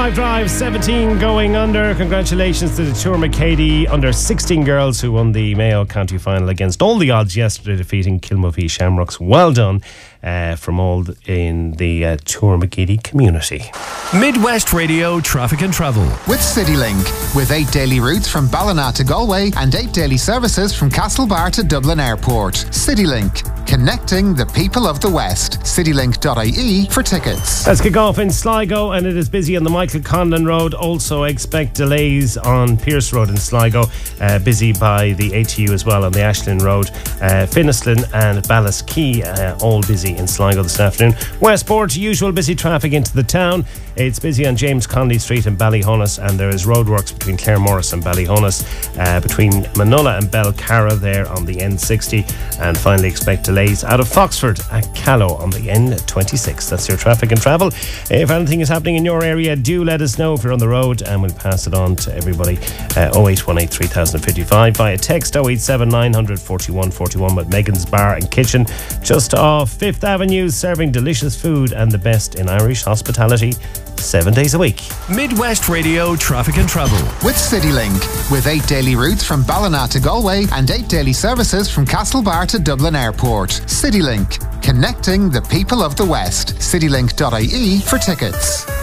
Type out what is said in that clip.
5 Drive, 17 going under. Congratulations to the Tourmacady under 16 girls who won the Mayo County final against all the odds yesterday, defeating Kilmovee Shamrocks. Well done from all in the Tourmacady community. Midwest Radio Traffic and Travel with CityLink, with 8 daily routes from Ballina to Galway and 8 daily services from Castlebar to Dublin Airport. CityLink, connecting the people of the West. CityLink.ie for tickets. Let's kick off in Sligo, and it is busy on the Michael Conlon Road. Also expect delays on Pierce Road in Sligo. Busy by the ATU as well on the Ashland Road. Finnislin and Ballyskey all busy in Sligo this afternoon. Westport, usual busy traffic into the town. It's busy on James Conley Street in Ballyhonus, and there is roadworks between Claremorris and Ballyhonus, between Manola and Belcarra there on the N60, and finally expect delays out of Foxford at Callow on the N26. That's your traffic and travel. If anything is happening in your area, do let us know if you're on the road, and we'll pass it on to everybody. 0818 3055 via text 087 900 4141 with Megan's Bar and Kitchen just off 5th Avenue, serving delicious food and the best in Irish hospitality 7 days a week. Midwest Radio Traffic and Travel with CityLink, with 8 daily routes from Ballina to Galway and 8 daily services from Castlebar to Dublin Airport. CityLink, connecting the people of the West. CityLink.ie for tickets.